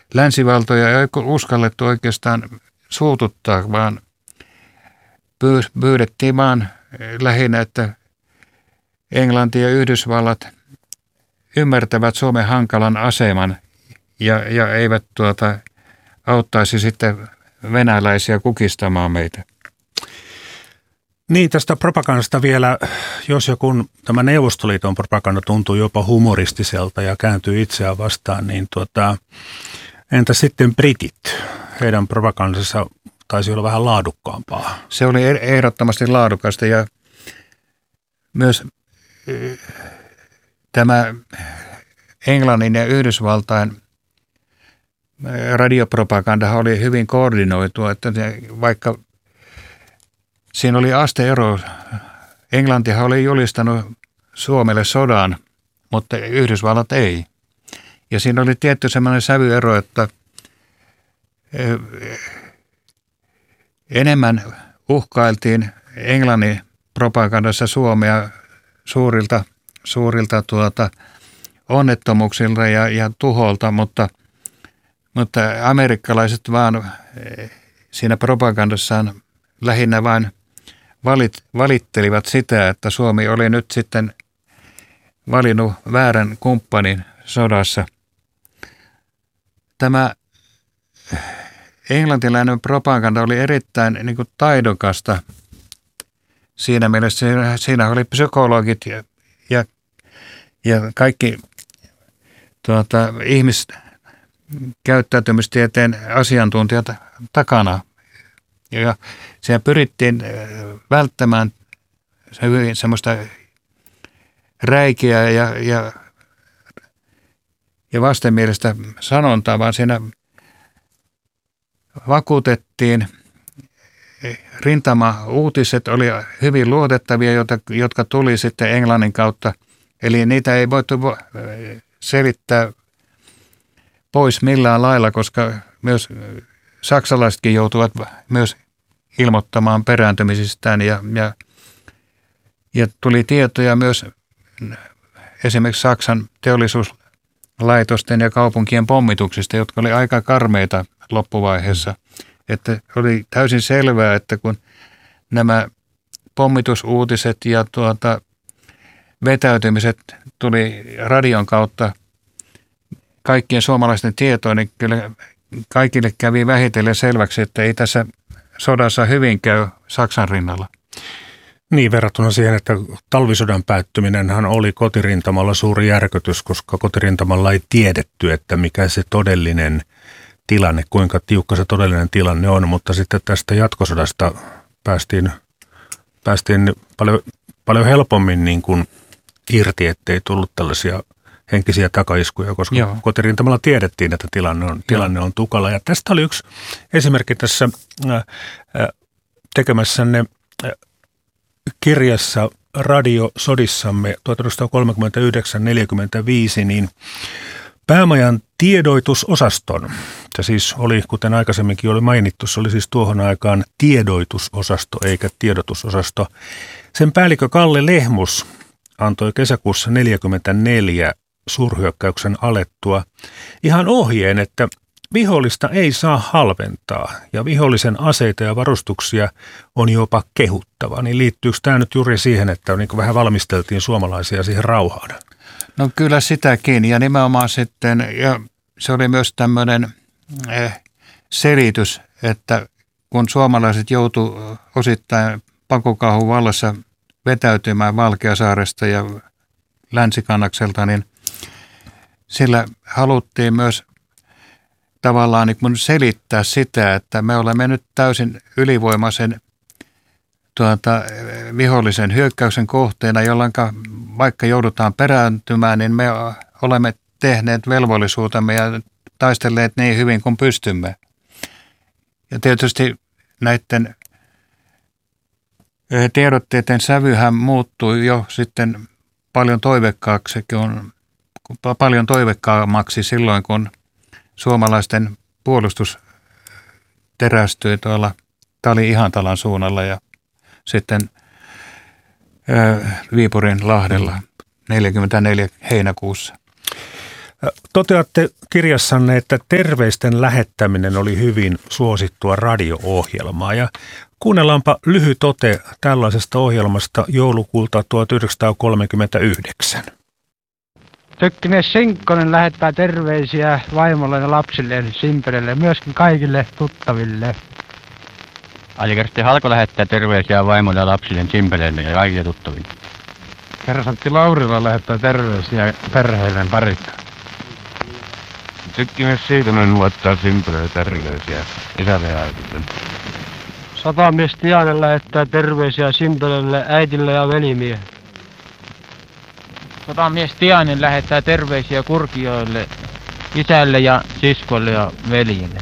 länsivaltoja ei uskallettu oikeastaan suututtaa, vaan pyydettiin vaan lähinnä, että Englanti ja Yhdysvallat ymmärtävät Suomen hankalan aseman ja eivät auttaisi sitten venäläisiä kukistamaan meitä. Niin, tästä propagandasta vielä, jos ja kun tämä Neuvostoliiton propaganda tuntuu jopa humoristiselta ja kääntyy itseään vastaan, niin entä sitten britit? Heidän propagandansa taisi olla vähän laadukkaampaa. Se oli ehdottomasti laadukasta ja myös tämä Englannin ja Yhdysvaltain radiopropaganda oli hyvin koordinoitua, että vaikka siinä oli asteero. Englantihan oli julistanut Suomelle sodan, mutta Yhdysvallat ei. Ja siinä oli tietty semmoinen sävyero, että enemmän uhkailtiin Englannin propagandassa Suomea suurilta onnettomuuksilta ja tuholta, mutta amerikkalaiset vaan siinä propagandassaan lähinnä vain valittelivat sitä, että Suomi oli nyt sitten valinnut väärän kumppanin sodassa. Tämä englantilainen propaganda oli erittäin niin kuin taidokasta siinä mielessä. Siinä oli psykologit ja kaikki ihmiskäyttäytymistieteen asiantuntijat takana. Ja siellä pyrittiin välttämään hyvin semmoista räikeää ja vastenmielistä sanontaa, vaan siinä vakuutettiin. Rintama-uutiset oli hyvin luotettavia, jotka tuli sitten Englannin kautta. Eli niitä ei voitu selittää pois millään lailla, koska myös saksalaisetkin joutuvat myös ilmoittamaan perääntymisistään ja tuli tietoja myös esimerkiksi Saksan teollisuuslaitosten ja kaupunkien pommituksista, jotka oli aika karmeita loppuvaiheessa. Että oli täysin selvää, että kun nämä pommitusuutiset ja vetäytymiset tuli radion kautta kaikkien suomalaisten tietoon, niin kyllä kaikille kävi vähitellen selväksi, että ei tässä sodassa hyvin käy Saksan rinnalla. Niin, verrattuna siihen, että talvisodan päättyminenhän oli kotirintamalla suuri järkytys, koska kotirintamalla ei tiedetty, että mikä se todellinen tilanne, kuinka tiukka se todellinen tilanne on, mutta sitten tästä jatkosodasta päästiin paljon helpommin niin kuin irti, ettei tullut tällaisia henkisiä takaiskuja, koska kotirintamalla tiedettiin, että tilanne on tukala. Ja tästä oli yksi esimerkki tässä tekemässänne kirjassa Radiosodissamme 1939-45, niin päämajan tiedoitusosaston, se siis oli, kuten aikaisemminkin oli mainittu, se oli siis tuohon aikaan tiedoitusosasto eikä tiedotusosasto. Sen päällikkö Kalle Lehmus antoi kesäkuussa 1944 suurhyökkäyksen alettua ihan ohjeen, että vihollista ei saa halventaa ja vihollisen aseita ja varustuksia on jopa kehuttava. Niin liittyykö tämä nyt juuri siihen, että niin vähän valmisteltiin suomalaisia siihen rauhaan? No kyllä sitäkin ja nimenomaan sitten, ja se oli myös tämmöinen selitys, että kun suomalaiset joutu osittain pakokauhun vallassa vetäytymään Valkeasaaresta ja Länsikannakselta, niin sillä haluttiin myös tavallaan niin kuin selittää sitä, että me olemme nyt täysin ylivoimaisen vihollisen hyökkäyksen kohteena, jolloin vaikka joudutaan perääntymään, niin me olemme tehneet velvollisuutemme ja taistelleet niin hyvin kuin pystymme. Ja tietysti näiden tiedotteiden sävyhän muuttui jo sitten paljon toiveikkaammaksi silloin, kun suomalaisten puolustus terästyi tuolla Tali-Ihantalan suunnalla ja sitten Viipurin lahdella 44 heinäkuussa. Toteatte kirjassanne, että terveisten lähettäminen oli hyvin suosittua radio-ohjelmaa. Ja kuunnellaanpa lyhyt ote tällaisesta ohjelmasta joulukuulta 1939. Tökkimies Sinkkonen lähettää terveisiä vaimolle ja lapsilleen Simpelelle ja myöskin kaikille tuttaville. Alikersti Halko lähettää terveisiä vaimolle ja lapsilleen Simpelelle ja kaikille tuttaville. Kersantti Laurila lähettää terveisiä perheilleen Parikkaan. Tökkimies Siitonen luottaa Simpelelle terveisiä isälle ja äitille. Satamies Tianen lähettää terveisiä Simpelelle äitille ja velimiehelle. Sotamies Tiainen lähettää terveisiä Kurkijoille, isälle ja siskolle ja veljille.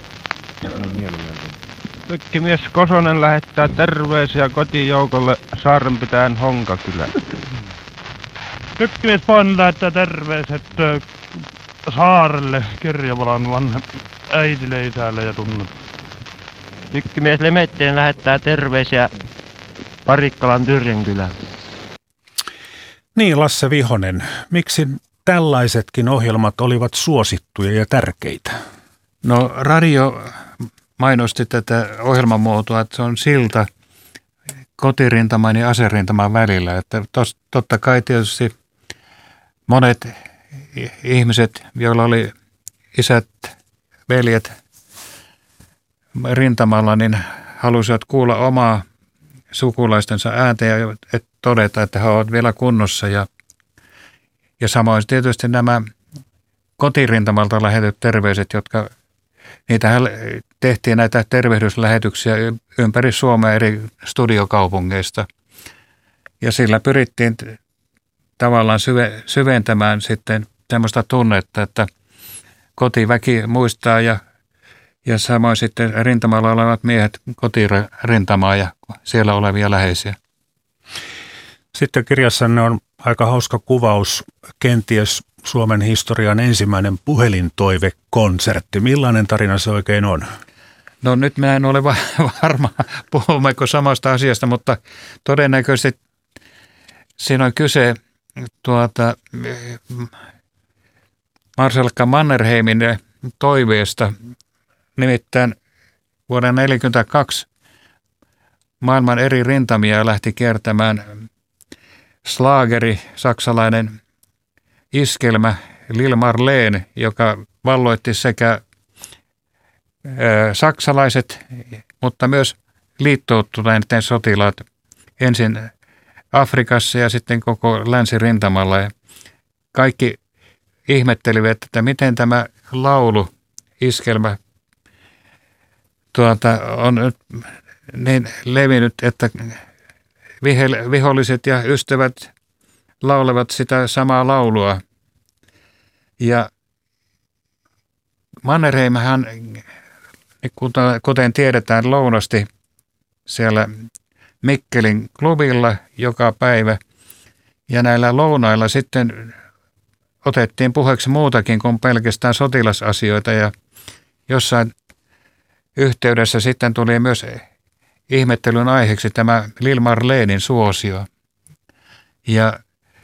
Tökkimies Kosonen lähettää terveisiä kotijoukolle Saarenpitäjän Honkakylä. Tökkimies Painen lähettää terveiset Saarelle Kirjavalan äitille, isälle ja tunnut. Tykkimies Lemetteen lähettää terveisiä Parikkalan Tyrjänkylään. Niin, Lasse Vihonen, miksi tällaisetkin ohjelmat olivat suosittuja ja tärkeitä? No radio mainosti tätä ohjelmamuotoa, että se on silta kotirintaman ja aserintaman välillä. Että totta kai tietysti monet ihmiset, joilla oli isät, veljet rintamalla, niin halusivat kuulla omaa sukulaistensa ääntä ja todeta, että he ovat vielä kunnossa. Ja samoin tietysti nämä kotirintamalta lähetetyt terveiset, jotka niitä tehtiin näitä tervehdyslähetyksiä ympäri Suomea eri studiokaupungeista. Ja sillä pyrittiin tavallaan syventämään sitten tämmöistä tunnetta, että kotiväki muistaa ja samoin sitten rintamalla olevat miehet kotirintamaa ja siellä olevia läheisiä. Sitten kirjassanne on aika hauska kuvaus, kenties Suomen historian ensimmäinen puhelintoivekonsertti. Millainen tarina se oikein on? No nyt mä en ole varma, puhummeko samasta asiasta, mutta todennäköisesti siinä on kyse Marsalkka Mannerheimin toiveesta. Nimittäin vuoden 1942 maailman eri rintamia lähti kiertämään slaageri, saksalainen iskelmä Lille Marleen, joka valloitti sekä saksalaiset, mutta myös liittoutuneiden sotilaat ensin Afrikassa ja sitten koko länsirintamalla. Ja kaikki ihmettelivät, että miten tämä laulu, iskelmä, on nyt niin levinnyt, että viholliset ja ystävät laulevat sitä samaa laulua. Ja Mannerheimhän, kuten tiedetään, lounasti siellä Mikkelin klubilla joka päivä. Ja näillä lounailla sitten otettiin puheeksi muutakin kuin pelkästään sotilasasioita. Ja jossain yhteydessä sitten tuli myös ihmettelyn aiheeksi tämä Lille Marleenin suosio. Ja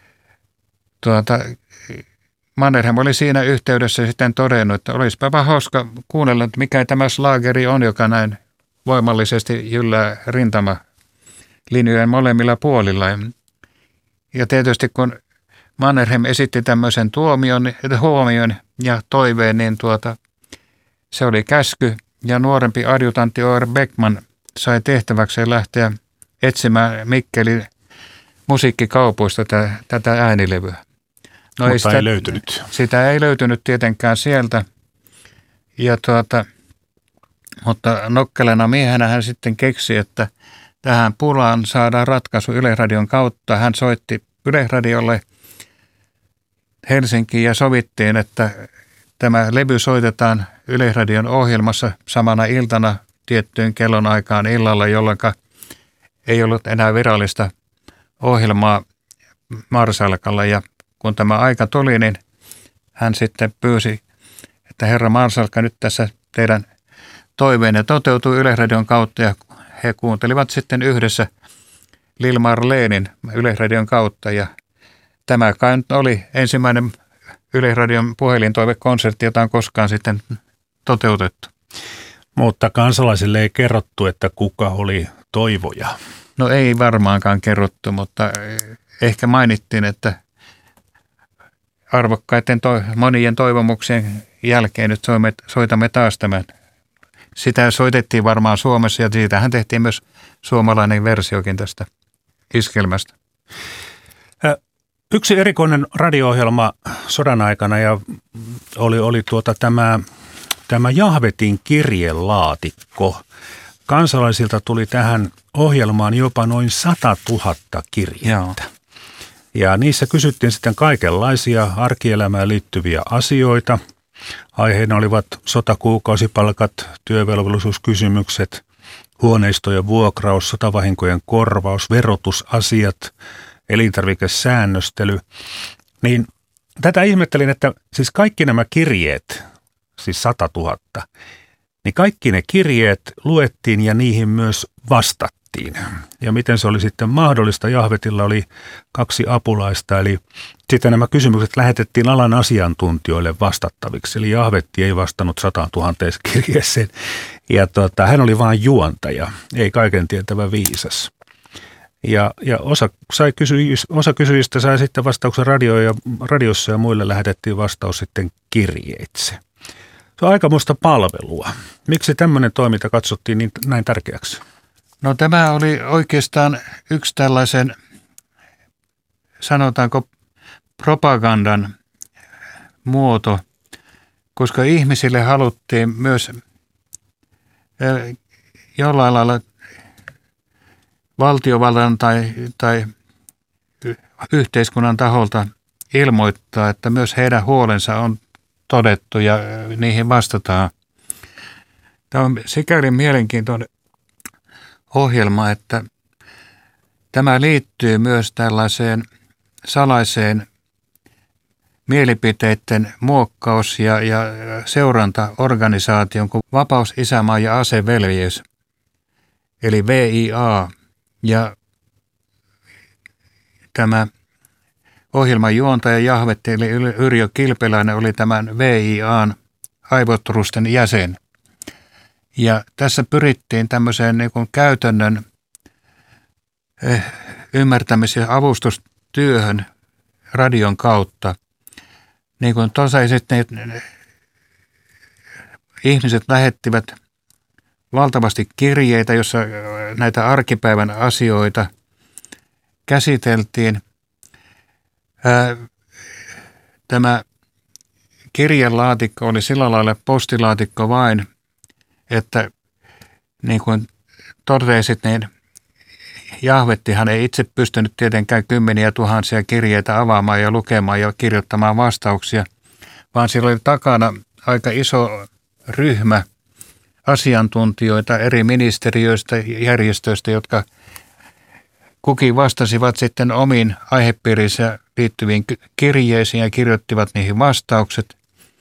Mannerheim oli siinä yhteydessä sitten todennut, että olisipa hauska kuunnella, että mikä tämä slaageri on, joka näin voimallisesti jyllää rintamalinjojen molemmilla puolilla. Ja tietysti kun Mannerheim esitti tämmöisen huomion ja toiveen, niin se oli käsky ja nuorempi adjutantti O.R. Beckman sai tehtäväkseen lähteä etsimään Mikkelin musiikkikaupoista tätä äänilevyä. No mutta ei löytynyt. Sitä ei löytynyt tietenkään sieltä. Ja mutta nokkelena miehenä hän sitten keksi, että tähän pulaan saadaan ratkaisu Yleisradion kautta. Hän soitti Yleisradiolle Helsinkiin ja sovittiin, että tämä levy soitetaan Yleisradion ohjelmassa samana iltana tiettyyn kellonaikaan illalla, jolloin ei ollut enää virallista ohjelmaa Marsalkalla. Ja kun tämä aika tuli, niin hän sitten pyysi, että herra Marsalkka, nyt tässä teidän toiveenne toteutui Yleisradion kautta, ja he kuuntelivat sitten yhdessä Lille Marleenin Yleisradion kautta, ja tämä kai nyt oli ensimmäinen Yleisradion puhelintoivekonsertti, jota on koskaan sitten toteutettu. Mutta kansalaisille ei kerrottu, että kuka oli toivoja. No ei varmaankaan kerrottu, mutta ehkä mainittiin, että arvokkaiden monien toivomuksien jälkeen nyt soitamme taas tämän. Sitä soitettiin varmaan Suomessa ja siitähän tehtiin myös suomalainen versiokin tästä iskelmästä. Yksi erikoinen radio-ohjelma sodan aikana ja oli tämä Jahvetin kirjelaatikko. Kansalaisilta tuli tähän ohjelmaan jopa noin 100 000 kirjettä. Joo. Ja niissä kysyttiin sitten kaikenlaisia arkielämään liittyviä asioita. Aiheina olivat sotakuukausipalkat, työvelvollisuuskysymykset, huoneistojen vuokraus, sotavahinkojen korvaus, verotusasiat, elintarvikesäännöstely. Niin tätä ihmettelin, että siis kaikki nämä kirjeet, siis 100 000, niin kaikki ne kirjeet luettiin ja niihin myös vastattiin. Ja miten se oli sitten mahdollista? Jahvetilla oli 2 apulaista, eli sitten nämä kysymykset lähetettiin alan asiantuntijoille vastattaviksi. Eli Jahvetti ei vastannut 100 000 kirjeeseen. Ja hän oli vain juontaja, ei kaiken tietävä viisas. Ja osa kysyjistä sai sitten vastauksen radiossa ja muille lähetettiin vastaus sitten kirjeitse. Se on aikamoista palvelua. Miksi tämmöinen toiminta katsottiin niin näin tärkeäksi? No tämä oli oikeastaan yksi tällaisen, sanotaanko, propagandan muoto, koska ihmisille haluttiin myös jollain lailla valtiovallan tai yhteiskunnan taholta ilmoittaa, että myös heidän huolensa on todettu ja niihin vastataan. Tämä on sikäli mielenkiintoinen ohjelma, että tämä liittyy myös tällaiseen salaiseen mielipiteiden muokkaus- ja seurantaorganisaation kuin Vapaus, Isänmaa ja Aseveljeys, eli VIA. Ja tämä ohjelman juontaja Jahvetti eli Yrjö Kilpeläinen oli tämän VIAn aivotrusten jäsen. Ja tässä pyrittiin tämmöiseen niin kuin käytännön ymmärtämis- ja avustustyöhön radion kautta. Niin kuin tosiaan ihmiset lähettivät valtavasti kirjeitä, jossa näitä arkipäivän asioita käsiteltiin. Tämä kirjelaatikko oli sillä lailla postilaatikko vain, että niin kuin totesit, niin Jahvettihan ei itse pystynyt tietenkään kymmeniä tuhansia kirjeitä avaamaan ja lukemaan ja kirjoittamaan vastauksia, vaan siellä oli takana aika iso ryhmä asiantuntijoita eri ministeriöistä ja järjestöistä, jotka kukin vastasivat sitten omiin aihepiirinsä liittyviin kirjeisiin ja kirjoittivat niihin vastaukset.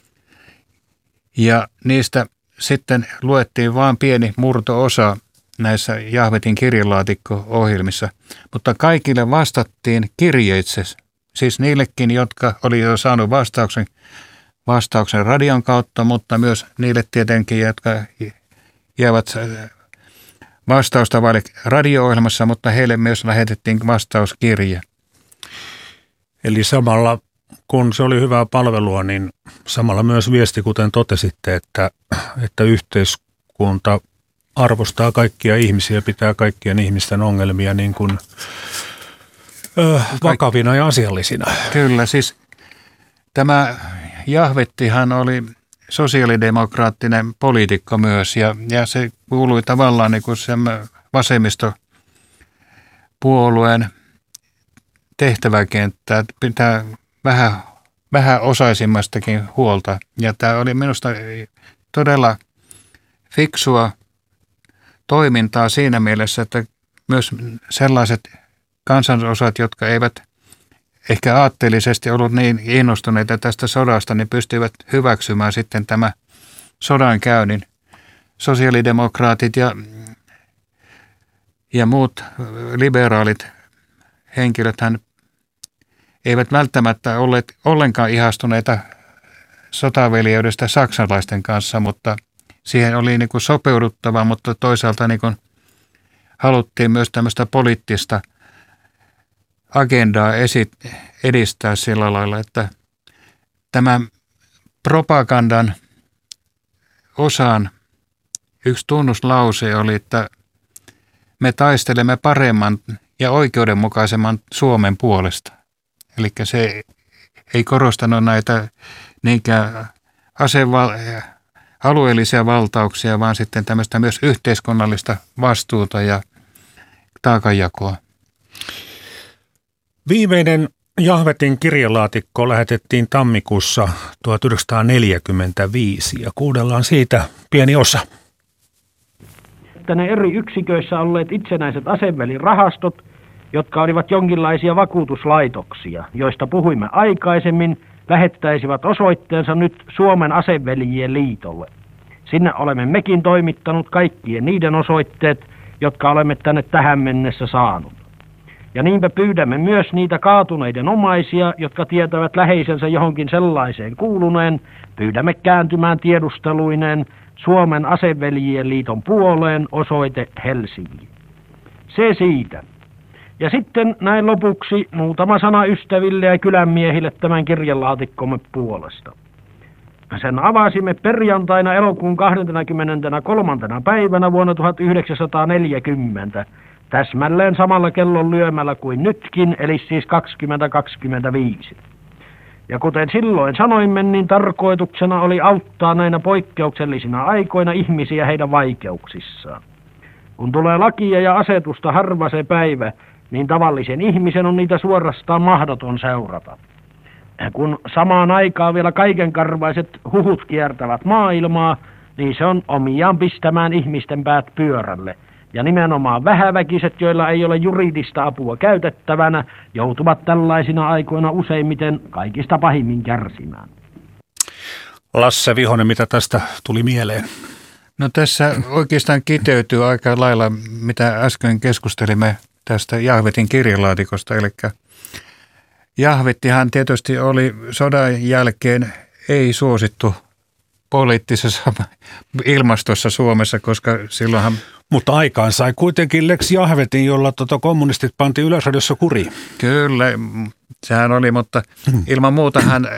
Ja niistä sitten luettiin vain pieni murto-osa näissä Jahvetin kirjelaatikko-ohjelmissa, mutta kaikille vastattiin kirjeitse, siis niillekin, jotka oli jo saanut vastauksen radion kautta, mutta myös niille tietenkin, jotka jäävät vastausta vaille radio-ohjelmassa, mutta heille myös lähetettiin vastauskirje. Eli samalla, kun se oli hyvää palvelua, niin samalla myös viesti, kuten totesitte, että yhteiskunta arvostaa kaikkia ihmisiä, pitää kaikkien ihmisten ongelmia niin kuin vakavina ja asiallisina. Kyllä, siis tämä Jahvettihan oli sosiaalidemokraattinen poliitikko myös ja se kuului tavallaan niin kuin vasemmistopuolueen tehtäväkenttää, pitää vähän osaisimmastakin huolta. Ja tämä oli minusta todella fiksua toimintaa siinä mielessä, että myös sellaiset kansanosat, jotka eivät ehkä aatteellisesti ollut niin innostuneita tästä sodasta, niin pystyivät hyväksymään sitten tämä sodankäynnin. Sosiaalidemokraatit ja muut liberaalit henkilöthän eivät välttämättä olleet ollenkaan ihastuneita sotaveljeydestä saksalaisten kanssa, mutta siihen oli niin kuin sopeuduttava, mutta toisaalta niin kuin haluttiin myös tämmöistä poliittista agendaa edistää sillä lailla, että tämä propagandan osan yksi tunnuslause oli, että me taistelemme paremman ja oikeudenmukaisemman Suomen puolesta. Eli se ei korostanut näitä niinkään alueellisia valtauksia, vaan sitten tämmöistä myös yhteiskunnallista vastuuta ja taakanjakoa. Viimeinen Jahvetin kirjalaatikko lähetettiin tammikuussa 1945 ja kuunnellaan siitä pieni osa. Että ne eri yksiköissä olleet itsenäiset asevelirahastot, jotka olivat jonkinlaisia vakuutuslaitoksia, joista puhuimme aikaisemmin, lähettäisivät osoitteensa nyt Suomen aseveljien liitolle. Sinne olemme mekin toimittanut kaikkien niiden osoitteet, jotka olemme tänne tähän mennessä saanut. Ja niinpä pyydämme myös niitä kaatuneiden omaisia, jotka tietävät läheisensä johonkin sellaiseen kuuluneen, pyydämme kääntymään tiedusteluineen Suomen aseveljien liiton puoleen, osoite Helsinki. Se siitä. Ja sitten näin lopuksi muutama sana ystäville ja kylänmiehille tämän kirjalaatikkomme puolesta. Sen avasimme perjantaina elokuun 23. päivänä vuonna 1940, täsmälleen samalla kellon lyömällä kuin nytkin, eli siis 20:25. Ja kuten silloin sanoimme, niin tarkoituksena oli auttaa näinä poikkeuksellisina aikoina ihmisiä heidän vaikeuksissaan. Kun tulee lakia ja asetusta harva se päivä, niin tavallisen ihmisen on niitä suorastaan mahdoton seurata. Kun samaan aikaan vielä kaikenkarvaiset huhut kiertävät maailmaa, niin se on omiaan pistämään ihmisten päät pyörälle. Ja nimenomaan vähäväkiset, joilla ei ole juridista apua käytettävänä, joutuvat tällaisina aikoina useimmiten kaikista pahimmin kärsimään. Lasse Vihonen, mitä tästä tuli mieleen? No tässä oikeastaan kiteytyy aika lailla, mitä äsken keskustelimme tästä Jahvetin kirjalaatikosta. Eli Jahvettihan tietysti oli sodan jälkeen ei suosittu poliittisessa ilmastossa Suomessa, koska silloinhan... Mutta aikaan sai kuitenkin Lex Jahvetin, jolla kommunistit pantiin Yleisradiossa kuriin. Kyllä, sehän oli, mutta ilman muuta hän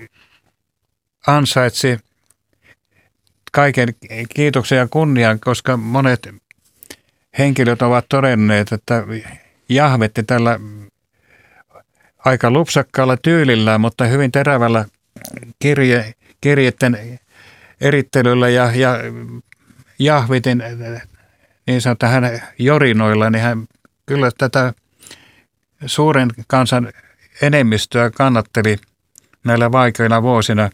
ansaitsi kaiken kiitoksen ja kunnian, koska monet henkilöt ovat todenneet, että Jahvetti tällä aika lupsakkaalla tyylillä, mutta hyvin terävällä kirjeiden erittelyllä ja Jahvetin niin sanotaan hänen jorinoilla, niin hän kyllä tätä suuren kansan enemmistöä kannatteli näillä vaikeina vuosina.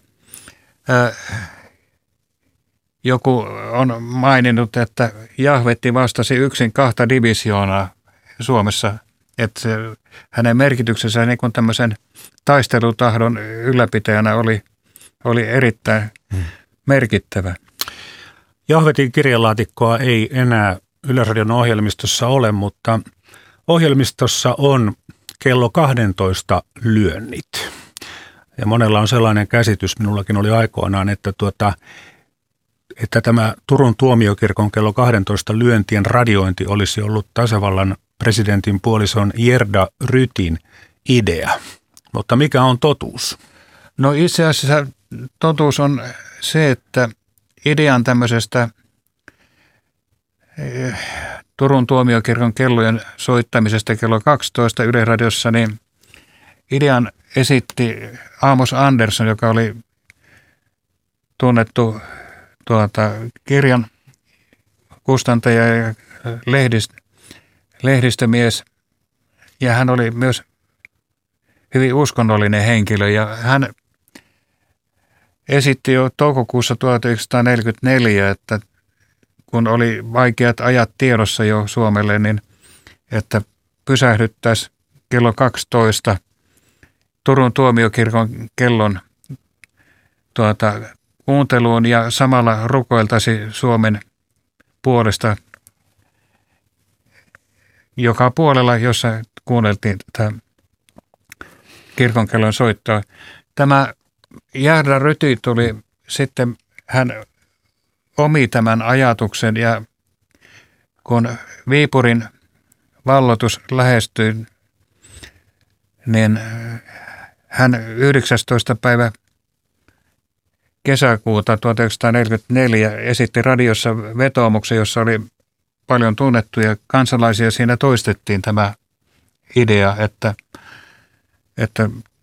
Joku on maininnut, että Jahvetti vastasi yksin 2 divisioonaa Suomessa, että hänen merkityksensä niin kuin tämmöisen taistelutahdon ylläpitäjänä oli erittäin merkittävä. Jahvetin kirjalaatikkoa ei enää Yleisradion ohjelmistossa ole, mutta ohjelmistossa on kello 12 lyönnit. Ja monella on sellainen käsitys, minullakin oli aikoinaan, että tämä Turun tuomiokirkon kello 12 lyöntien radiointi olisi ollut tasavallan presidentin puolison Gerda Rytin idea. Mutta mikä on totuus? No itse asiassa totuus on se, että idean tämmöisestä Turun tuomiokirkon kellojen soittamisesta kello 12 Yleisradiossa, niin idean esitti Amos Andersson, joka oli tunnettu kirjan kustantaja ja lehdistömies, ja hän oli myös hyvin uskonnollinen henkilö, ja hän esitti jo toukokuussa 1944, että kun oli vaikeat ajat tiedossa jo Suomelle, niin että pysähdyttäisiin kello 12 Turun tuomiokirkon kellon kuunteluun ja samalla rukoiltaisi Suomen puolesta joka puolella, jossa kuunneltiin tätä kirkonkellon soittoa. Tämä Gerda Ryti tuli sitten, hän omi tämän ajatuksen ja kun Viipurin valloitus lähestyi, niin hän 19. päivä kesäkuuta 1944 esitti radiossa vetoomuksen, jossa oli paljon tunnettuja kansalaisia. Siinä toistettiin tämä idea, että